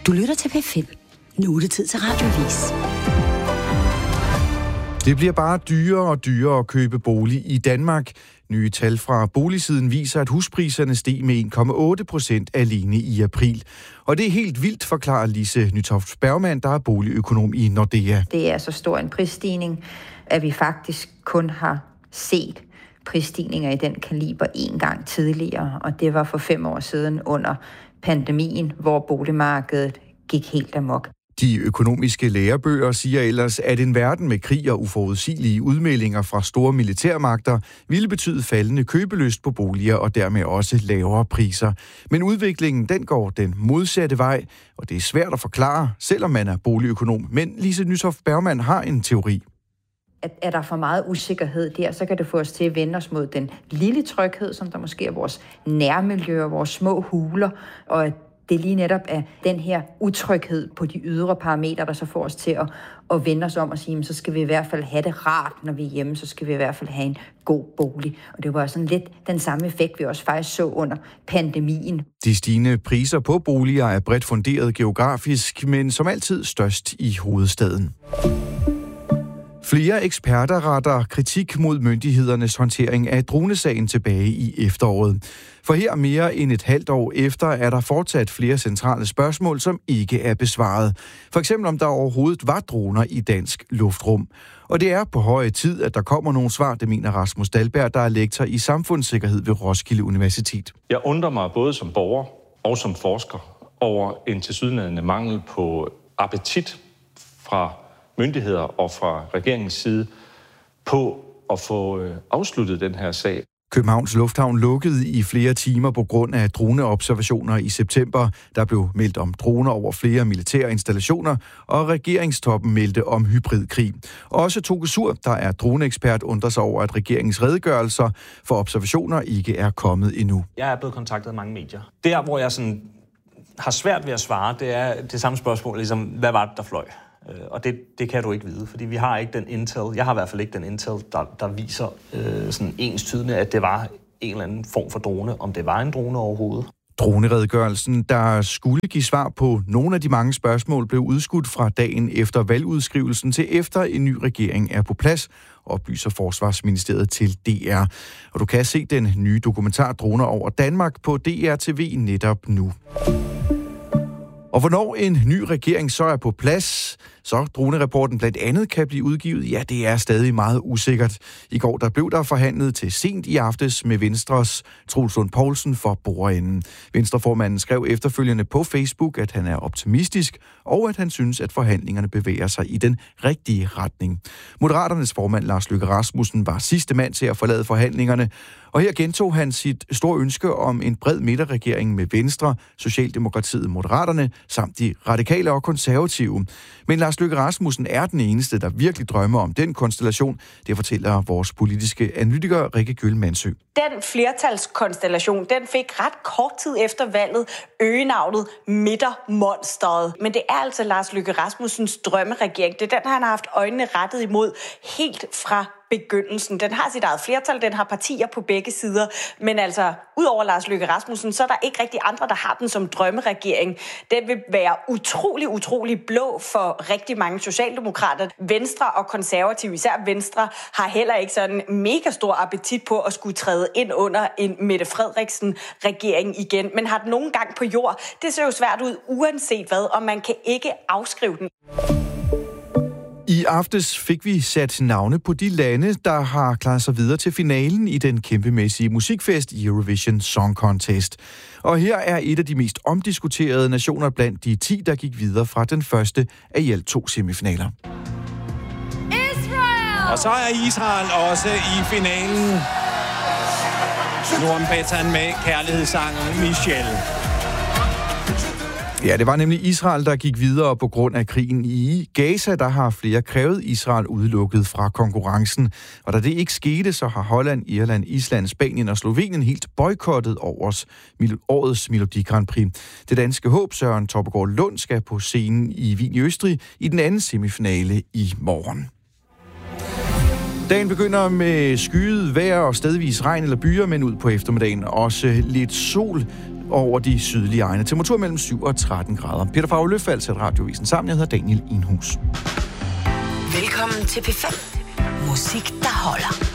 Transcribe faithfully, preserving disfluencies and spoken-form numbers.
Du lytter til P fem. Nu er det tid til Radioavis. Det bliver bare dyrere og dyrere at købe bolig i Danmark. Nye tal fra Boligsiden viser, at huspriserne steg med en komma otte procent alene i april. Og det er helt vildt, forklarer Lise Nytoft Bergmann, der er boligøkonom i Nordea. Det er så stor en prisstigning, at vi faktisk kun har set prisstigninger i den kaliber en gang tidligere. Og det var for fem år siden under pandemien, hvor boligmarkedet gik helt amok. De økonomiske lærebøger siger ellers, at en verden med krig og uforudsigelige udmeldinger fra store militærmagter ville betyde faldende købelyst på boliger og dermed også lavere priser. Men udviklingen den går den modsatte vej, og det er svært at forklare, selvom man er boligøkonom. Men Lise Nytoft Bergmann har en teori. At er der for meget usikkerhed der, så kan det få os til at vende os mod den lille tryghed, som der måske er vores nærmiljø og vores små huler, og at det lige netop er den her utryghed på de ydre parametre, der så får os til at, at vende os om og sige, så skal vi i hvert fald have det rart, når vi er hjemme, så skal vi i hvert fald have en god bolig. Og det var sådan lidt den samme effekt, vi også faktisk så under pandemien. De stigende priser på boliger er bredt funderet geografisk, men som altid størst i hovedstaden. Flere eksperter retter kritik mod myndighedernes håndtering af dronesagen tilbage i efteråret. For her mere end et halvt år efter er der fortsat flere centrale spørgsmål, som ikke er besvaret. For eksempel om der overhovedet var droner i dansk luftrum. Og det er på høje tid, at der kommer nogle svar, det mener Rasmus Dahlberg, der er lektor i samfundssikkerhed ved Roskilde Universitet. Jeg undrer mig både som borger og som forsker over en tilsyneladende mangel på appetit fra myndigheder og fra regeringens side på at få afsluttet den her sag. Københavns Lufthavn lukkede i flere timer på grund af droneobservationer i september. Der blev meldt om droner over flere militære installationer, og regeringstoppen meldte om hybridkrig. Også Toke Sur, der er droneekspert, undrer sig over, at regeringens redegørelser for observationer ikke er kommet endnu. Jeg er blevet kontaktet af mange medier. Der, hvor jeg sådan har svært ved at svare, det er det samme spørgsmål, ligesom, hvad var det, der fløj? Og det, det kan du ikke vide, fordi vi har ikke den intel, jeg har i hvert fald ikke den intel, der, der viser øh, sådan enstydende, at det var en eller anden form for drone, om det var en drone overhovedet. Droneredegørelsen, der skulle give svar på nogle af de mange spørgsmål, blev udskudt fra dagen efter valgudskrivelsen til efter en ny regering er på plads, oplyser Forsvarsministeriet til D R. Og du kan se den nye dokumentar Droner over Danmark på D R T V netop nu. Og hvornår en ny regering så er på plads, så dronerapporten blandt andet kan blive udgivet, ja, det er stadig meget usikkert. I går der blev der forhandlet til sent i aftes med Venstres Troels Lund Poulsen for bordenden. Venstreformanden skrev efterfølgende på Facebook, at han er optimistisk, og at han synes, at forhandlingerne bevæger sig i den rigtige retning. Moderaternes formand Lars Løkke Rasmussen var sidste mand til at forlade forhandlingerne, og her gentog han sit store ønske om en bred midterregering med Venstre, Socialdemokratiet, Moderaterne, samt de radikale og konservative. Men Lars Løkke Rasmussen er den eneste, der virkelig drømmer om den konstellation. Det fortæller vores politiske analytiker Rikke Gyll Mansø. Den flertalskonstellation, den fik ret kort tid efter valget øgenavnet Midtermonsteret. Men det er altså Lars Løkke Rasmussens drømmeregering. Det er den, han har haft øjnene rettet imod helt fra begyndelsen. Den har sit eget flertal, den har partier på begge sider, men altså, udover Lars Løkke Rasmussen, så er der ikke rigtig andre, der har den som drømmeregering. Den vil være utrolig, utrolig blå for rigtig mange socialdemokrater. Venstre og konservative, især Venstre, har heller ikke sådan mega stor appetit på at skulle træde ind under en Mette Frederiksen-regering igen, men har den nogen gang på jord. Det ser jo svært ud, uanset hvad, og man kan ikke afskrive den. I aftes fik vi sat navne på de lande, der har klaret sig videre til finalen i den kæmpemæssige musikfest Eurovision Song Contest. Og her er et af de mest omdiskuterede nationer blandt de ti, der gik videre fra den første af i alt to semifinaler. Israel! Og så er Israel også i finalen. Nordmbetan med kærlighedssangen Michelle. Ja, det var nemlig Israel, der gik videre på grund af krigen i Gaza. Der har flere krævet Israel udelukket fra konkurrencen. Og da det ikke skete, så har Holland, Irland, Island, Spanien og Slovenien helt boykottet årets, årets Melodi Grand Prix. Det danske håb, Søren Toppegaard Lund, skal på scenen i Wien i Østrig i den anden semifinale i morgen. Dagen begynder med skyet vejr og stedvis regn eller byer, men ud på eftermiddagen også lidt sol. og over de sydlige egne. Temperatur mellem syv og tretten grader. Peter Favre-Løfald sætter Radiovisen sammen. Jeg hedder Daniel Enhus. Velkommen til P fem. Musik, der holder.